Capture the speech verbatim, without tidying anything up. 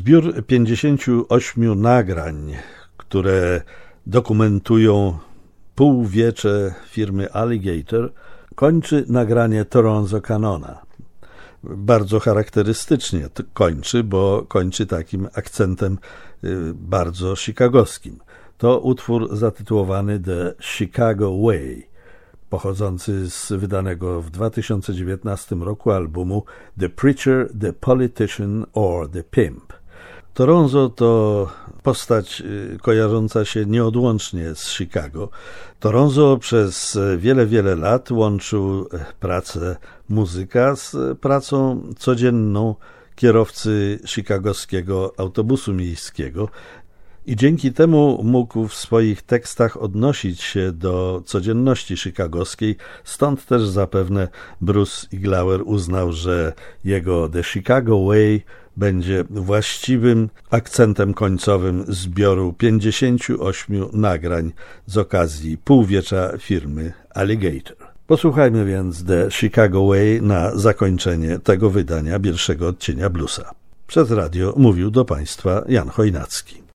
Zbiór pięćdziesięciu ośmiu nagrań, które dokumentują półwiecze firmy Alligator, kończy nagranie Toronzo Cannona. Bardzo charakterystycznie kończy, bo kończy takim akcentem bardzo chicagowskim. To utwór zatytułowany The Chicago Way, pochodzący z wydanego w dwa tysiące dziewiętnastym roku albumu The Preacher, The Politician or The Pimp. Toronzo to postać kojarząca się nieodłącznie z Chicago. Toronzo przez wiele, wiele lat łączył pracę muzyka z pracą codzienną kierowcy chicagowskiego autobusu miejskiego i dzięki temu mógł w swoich tekstach odnosić się do codzienności chicagowskiej, stąd też zapewne Bruce Iglauer uznał, że jego The Chicago Way będzie właściwym akcentem końcowym zbioru pięćdziesięciu ośmiu nagrań z okazji półwiecza firmy Alligator. Posłuchajmy więc The Chicago Way na zakończenie tego wydania pierwszego odcienia bluesa. Przez radio mówił do Państwa Jan Chojnacki.